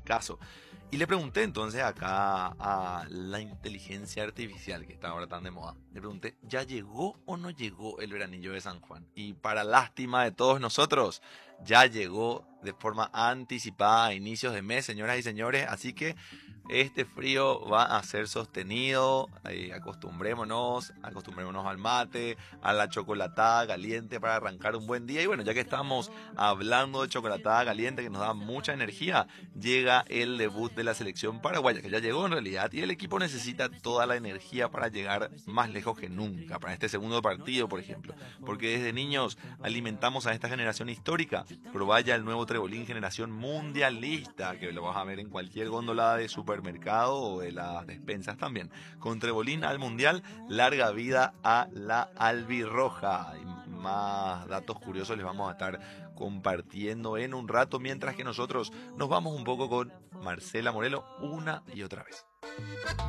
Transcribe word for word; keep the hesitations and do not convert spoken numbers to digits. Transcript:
caso. Y le pregunté entonces acá a la inteligencia artificial que está ahora tan de moda. Le pregunté, ¿ya llegó o no llegó el veranillo de San Juan? Y para lástima de todos nosotros, ya llegó de forma anticipada a inicios de mes, señoras y señores. Así que este frío va a ser sostenido. Eh, acostumbrémonos, acostumbrémonos al mate, a la chocolatada caliente para arrancar un buen día. Y bueno, ya que estamos hablando de chocolatada caliente que nos da mucha energía, llega el debut de la selección paraguaya, que ya llegó en realidad, y el equipo necesita toda la energía para llegar más lejos que nunca, para este segundo partido, por ejemplo, porque desde niños alimentamos a esta generación histórica. Probaya el nuevo Trebolín generación mundialista, que lo vas a ver en cualquier góndola de supermercado o de las despensas también. Con Trebolín al mundial, larga vida a la albirroja. Y más datos curiosos les vamos a estar compartiendo en un rato, mientras que nosotros nos vamos un poco con Marcela Morelo una y otra vez.